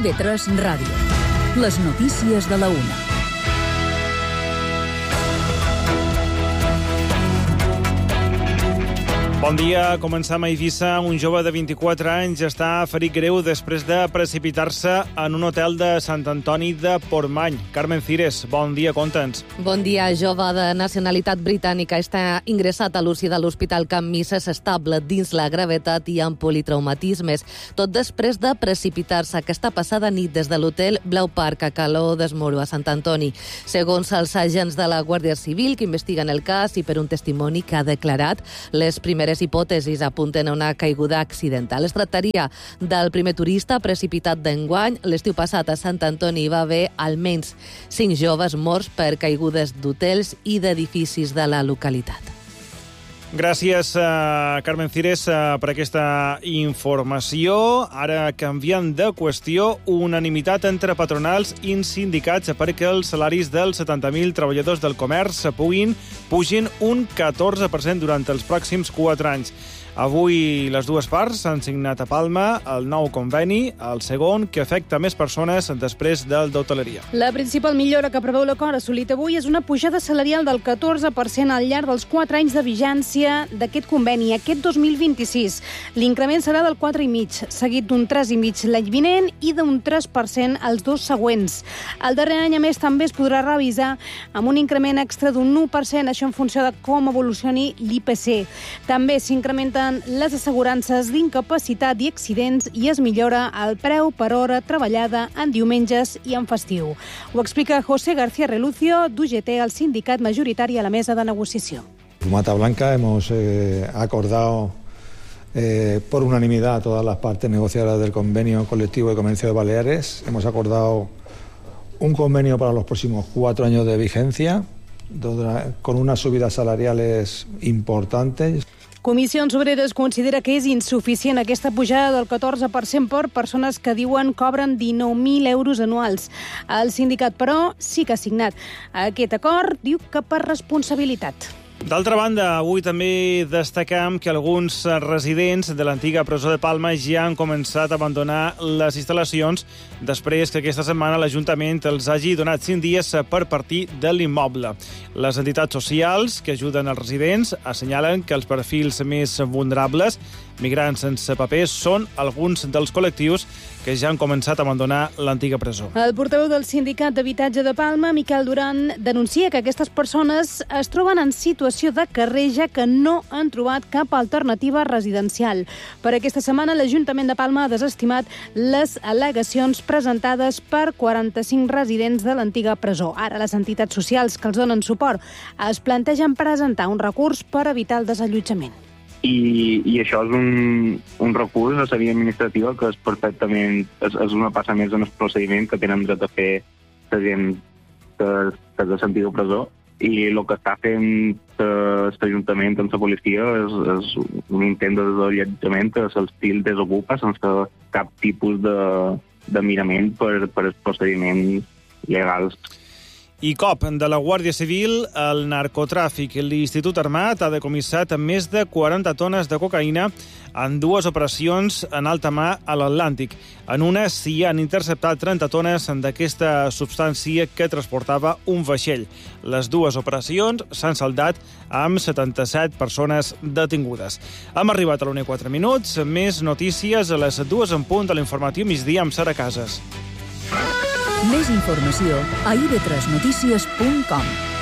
IB3 Ràdio. Les notícies de la 1. Bon dia, comencem a Eivissa. Un jove de 24 anys està ferit greu després de precipitar-se en un hotel de Sant Antoni de Portmany. Carmen Cires, bon dia, conta'ns. Bon dia. Jove de nacionalitat britànica està ingressat a l'UCI de l'Hospital Can Misses, estable dins la gravetat i amb politraumatismes, tot després de precipitar-se aquesta passada nit des de l'hotel Blau Park a Caló d'Esmoro, a Sant Antoni. Segons els agents de la Guàrdia Civil que investiguen el cas i per un testimoni que ha declarat, les primeres hipòtesis apunten a una caiguda accidental. Es tractaria del primer turista precipitat d'enguany. L'estiu passat a Sant Antoni va haver almenys 5 joves morts per caigudes d'hotels i d'edificis de la localitat. Gràcies, Carmen Cires, per aquesta informació. Ara, canviant de qüestió, unanimitat entre patronals i sindicats perquè els salaris dels 70.000 treballadors del comerç pugin un 14% durant els pròxims 4 anys. Avui les dues parts han signat a Palma el nou conveni, el segon, que afecta més persones després del d'hoteleria. La principal millora que preveu l'acord assolit avui és una pujada salarial del 14% al llarg dels 4 anys de vigència d'aquest conveni, aquest 2026. L'increment serà del 4,5%, seguit d'un 3,5% l'any vinent i d'un 3% els 2 següents. El darrer any, a més, també es podrà revisar amb un increment extra d'un 1%, això en funció de com evolucioni l'IPC. També s'incrementen les assegurances d'incapacitat i accidents i es millora el preu per hora treballada en diumenges i en festiu. Ho explica José García Relucio, d'UGT, el sindicat majoritari a la mesa de negociació. Fumata Blanca hemos acordado por unanimidad a todas las partes negociadoras del convenio colectivo de comercio de Baleares. Hemos acordado un convenio para los próximos 4 años de vigencia, con unas subidas salariales importantes. Comissions Obreres considera que és insuficient aquesta pujada del 14% per persones que diuen cobren 19.000 euros anuals. El sindicat, però, sí que ha signat aquest acord, diu que per responsabilitat. D'altra banda, avui també destacam que alguns residents de l'antiga presó de Palma ja han començat a abandonar les instal·lacions després que aquesta setmana l'Ajuntament els hagi donat 5 dies per partir de l'immoble. Les entitats socials que ajuden els residents assenyalen que els perfils més vulnerables, migrants sense papers, són alguns dels col·lectius que ja han començat a abandonar l'antiga presó. El portaveu del Sindicat d'Habitatge de Palma, Miquel Duran, denuncia que aquestes persones es troben en situació de carrer, ja que no han trobat cap alternativa residencial. Per aquesta setmana, l'Ajuntament de Palma ha desestimat les al·legacions presentades per 45 residents de l'antiga presó. Ara, les entitats socials que els donen suport es plantegen presentar un recurs per evitar el desallotjament. I això és un recurs a la via administrativa que és perfectament és una passa més en el procediment que tenen dret a fer la gent que és de l'antiga presó, i el que està fent l'Ajuntament amb la policia és un intent de desallotjament a l'estil desocupa sense cap tipus de mirament per els procediments legals. I cop de la Guàrdia Civil al narcotràfic. L'Institut Armat ha decomissat més de 40 tones de cocaïna en 2 operacions en alta mar a l'Atlàntic. En una s'hi han interceptat 30 tones d'aquesta substància que transportava un vaixell. Les 2 operacions s'han saldat amb 77 persones detingudes. Hem arribat a l'1:04. Més notícies a les 2 en punt de l'informatiu migdia amb Sara Casas. Més informació a ib3notícies.com.